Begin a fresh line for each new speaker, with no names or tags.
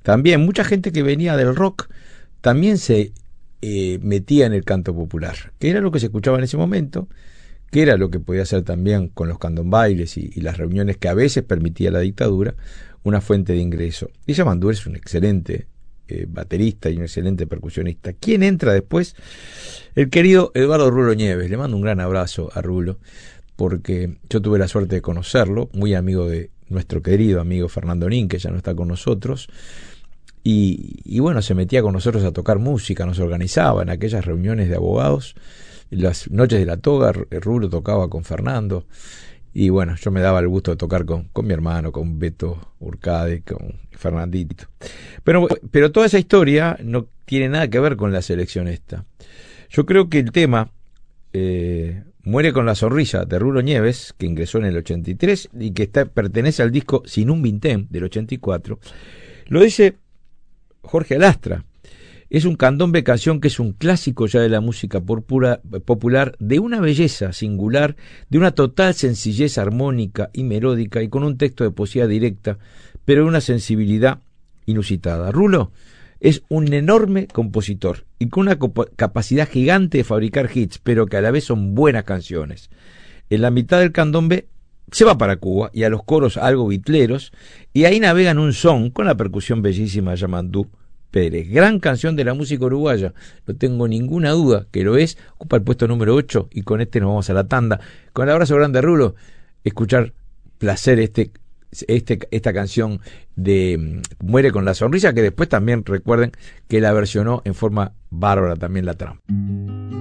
también mucha gente que venía del rock también se metía en el canto popular, que era lo que se escuchaba en ese momento, que era lo que podía hacer también con los candombailes y las reuniones que a veces permitía la dictadura, una fuente de ingreso. Y Yamandu es un excelente baterista y un excelente percusionista. ¿Quién entra después? El querido Eduardo Rulo Nieves. Le mando un gran abrazo a Rulo, porque yo tuve la suerte de conocerlo, muy amigo de nuestro querido amigo Fernando Nin, que ya no está con nosotros, y bueno, se metía con nosotros a tocar música, nos organizaba en aquellas reuniones de abogados, las noches de la toga, Rulo tocaba con Fernando, y bueno, yo me daba el gusto de tocar con mi hermano, con Beto Urcade, con Fernandito. Pero toda esa historia no tiene nada que ver con la selección esta. Yo creo que el tema Muere con la sonrisa de Rulo Nieves, que ingresó en el 83 y que pertenece al disco Sin un Vintén del 84, lo dice Jorge Alastra. Es un candombe canción que es un clásico ya de la música popular, de una belleza singular, de una total sencillez armónica y melódica y con un texto de poesía directa, pero de una sensibilidad inusitada. Rulo es un enorme compositor y con una capacidad gigante de fabricar hits, pero que a la vez son buenas canciones. En la mitad del candombe se va para Cuba y a los coros algo bitleros, y ahí navegan un son con la percusión bellísima de Yamandu Pérez. Gran canción de la música uruguaya, no tengo ninguna duda que lo es. Ocupa el puesto número 8 y con este nos vamos a la tanda. Con el abrazo grande, Rulo. Escuchar placer esta canción de Muere con la sonrisa, que después también recuerden que la versionó en forma bárbara también la Trampa.